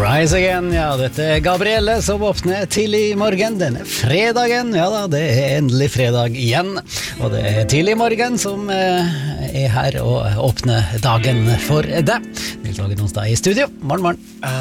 Rise Again, ja, dette er Gabrielle som åpner tidlig i morgen denne fredagen. Ja da, det er endelig fredag igjen, og det er tidlig i morgen som er her og åpner dagen for deg. Deltagen hos deg i studio. Morgen, morgen.